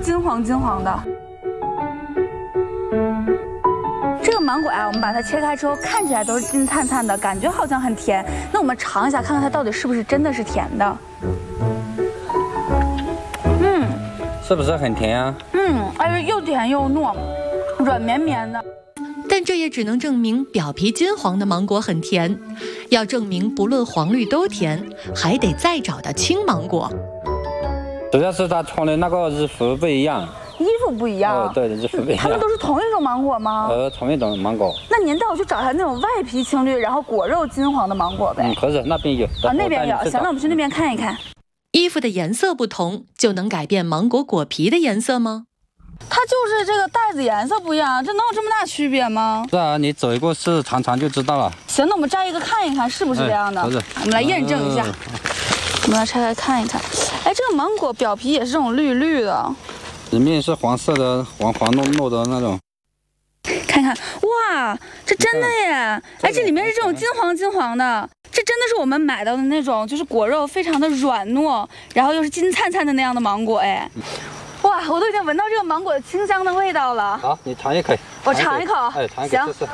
金黄金黄的。这个芒果啊，我们把它切开之后，看起来都是金灿灿的，感觉好像很甜。那我们尝一下，看看它到底是不是真的是甜的。 是不是很甜啊？ 而且又甜又糯，软绵绵的。 但这也只能证明表皮金黄的芒果很甜。要证明不论黄绿都甜，还得再找到青芒果。 主要是它穿的那个衣服不一样。 衣服不一样， 对，衣服不一样。 它们都是同一种芒果吗？ 同一种芒果。 那您带我去找一下那种外皮青绿，然后果肉金黄的芒果呗。 可以，那边有。 那边有。行，那我们去那边看一看。 衣服的颜色不同，就能改变芒果果皮的颜色吗？ 它就是这个袋子颜色不一样，这能有这么大区别吗？ 是啊，你走一过试尝尝就知道了。 行，那我们摘一个看一看是不是这样的。我们来验证一下。我们来拆开看一看。哎，这个芒果表皮也是这种绿绿的， 里面是黄色的，黄糯糯的那种。 看看，哇，这真的耶！哎，这里面是这种金黄金黄的。这真的是我们买到的那种，就是果肉非常的软糯，然后又是金灿灿的那样的芒果，哎，哇，我都已经闻到这个芒果的清香的味道了。 好，你尝一口。 我尝一口。 哎，尝一口试试。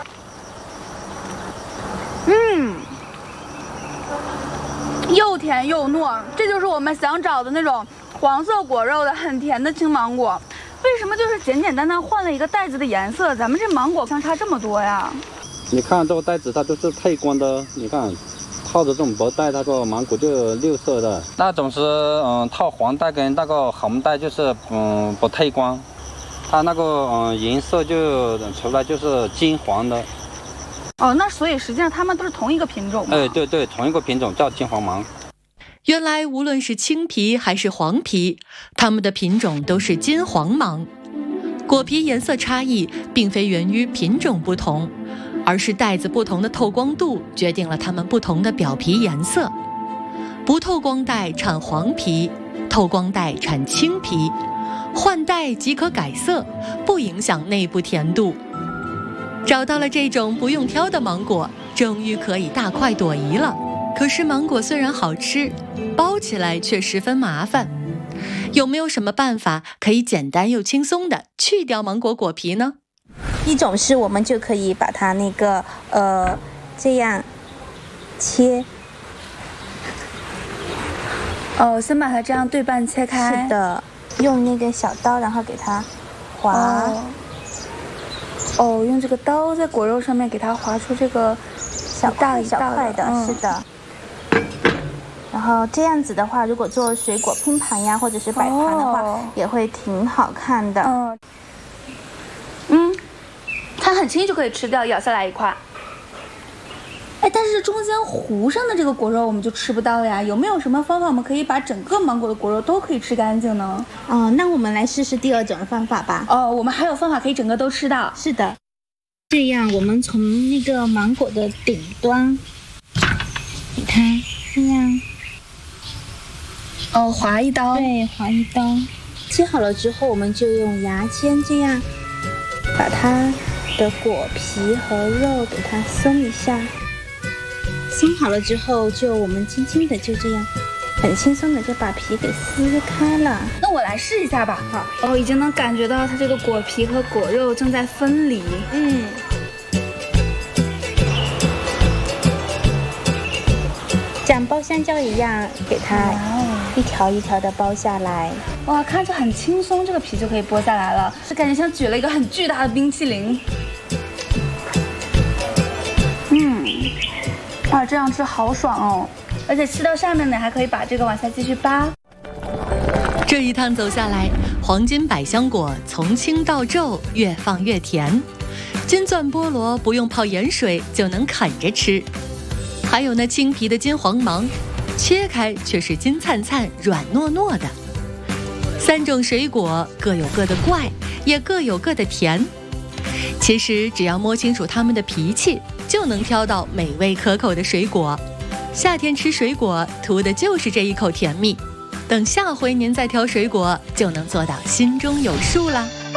又甜又糯，这就是我们想找的那种黄色果肉的很甜的青芒果。为什么就是简简单单换了一个袋子的颜色，咱们这芒果相差这么多呀？ 你看这个袋子，它都是配光的，你看。套着这种薄袋，那个芒果就绿色的。那种是套黄袋跟那个红袋就是不透光，它那个颜色就出来就是金黄的。 哦，那所以实际上它们都是同一个品种吗？ 哎，对，同一个品种叫金黄芒。 原来无论是青皮还是黄皮，它们的品种都是金黄芒。果皮颜色差异并非源于品种不同，而是袋子不同的透光度决定了它们不同的表皮颜色。不透光袋产黄皮，透光袋产青皮，换袋即可改色，不影响内部甜度。找到了这种不用挑的芒果，终于可以大快朵颐了。可是芒果虽然好吃，包起来却十分麻烦。有没有什么办法可以简单又轻松地去掉芒果果皮呢？ 一种是我们就可以把它那个这样切。 哦，先把它这样对半切开。 是的，用那个小刀，然后给它划。 哦，用这个刀在果肉上面给它划出这个小块的，是的。然后这样子的话，如果做水果拼盘呀，或者是摆盘的话，也会挺好看的。 它很轻易就可以吃掉，咬下来一块。哎，但是中间糊上的这个果肉我们就吃不到了呀。有没有什么方法我们可以把整个芒果的果肉都可以吃干净呢？ 那我们来试试第二种方法吧。 我们还有方法可以整个都吃到。 是的，这样我们从那个芒果的顶端给它这样。 划一刀。 对，划一刀。切好了之后，我们就用牙签这样把它的果皮和肉给它松一下。松好了之后，我们轻轻的就这样，很轻松的就把皮给撕开了。 那我来试一下吧。好。已经能感觉到它这个果皮和果肉正在分离。 像包香蕉一样，给它一条一条的剥下来。 哇，看着很轻松，这个皮就可以剥下来了，就感觉像举了一个很巨大的冰淇淋。这样吃好爽哦！而且吃到下面呢，还可以把这个往下继续扒。 这一趟走下来，黄金百香果从轻到皱，越放越甜。金钻菠萝不用泡盐水就能啃着吃。还有那青皮的金黄芒，切开却是金灿灿、软糯糯的。3种水果各有各的怪，也各有各的甜。其实只要摸清楚它们的脾气，就能挑到美味可口的水果。夏天吃水果，图的就是这一口甜蜜。等下回您再挑水果，就能做到心中有数啦。